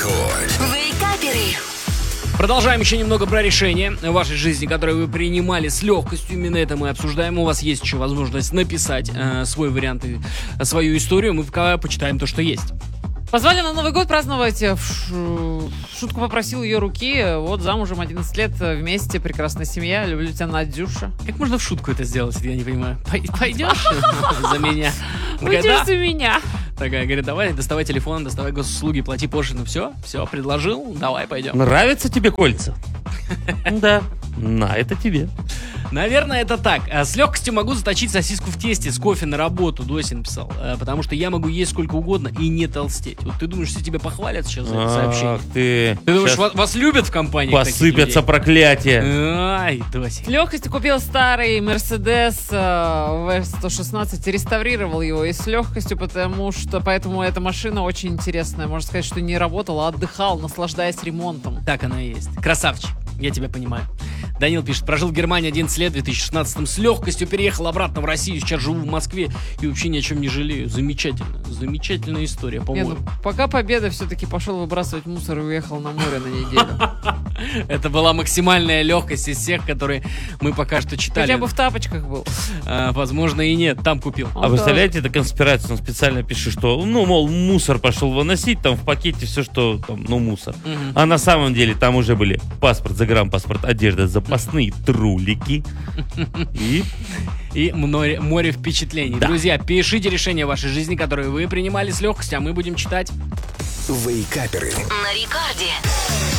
Рекорд. Вейкаперы. Продолжаем еще немного про решения в вашей жизни, которые вы принимали с легкостью. Именно это мы обсуждаем. У вас есть еще возможность написать свой вариант и свою историю. Мы пока почитаем то, что есть. Позвали на Новый год праздновать. Шутку попросил ее руки. Вот замужем 11 лет, вместе, прекрасная семья. Люблю тебя, Надюша. Как можно в шутку это сделать, я не понимаю? Пойдешь за меня? Выйдешь за меня. Такая, говорит, давай, доставай телефон, доставай госуслуги, плати пошлину. Все, предложил, давай, пойдем. Нравятся тебе кольца? Да. На, это тебе. Наверное, это так. С легкостью могу заточить сосиску в тесте с кофе на работу, Дося написал. Потому что я могу есть сколько угодно и не толстеть. Вот ты думаешь, что тебя похвалят сейчас за это сообщение? Ах ты. Ты думаешь, вас любят в компании? Посыпятся проклятия. Ай, Дося. С легкостью купил старый Mercedes V116, реставрировал его и с легкостью, поэтому эта машина очень интересная. Можно сказать, что не работал, а отдыхал, наслаждаясь ремонтом. Так оно и есть. Красавчик. Я тебя понимаю. Данил пишет, прожил в Германии 11 лет, в 2016-м с легкостью переехал обратно в Россию, сейчас живу в Москве и вообще ни о чем не жалею. Замечательно. Замечательная история, по-моему. Пока победа, все-таки пошел выбрасывать мусор и уехал на море на неделю. Это была максимальная легкость из всех, которые мы пока что читали. Хотя бы в тапочках был. Возможно и нет, там купил. А представляете, это конспирация, он специально пишет, что, мол, мусор пошел выносить, там в пакете все, что, мусор. А на самом деле там уже были паспорт, загранпаспорт, одежда, запасные трулики и море впечатлений. Да. Друзья, пишите решения вашей жизни, которые вы принимали с легкостью, а мы будем читать. Вейкаперы. На рекорде.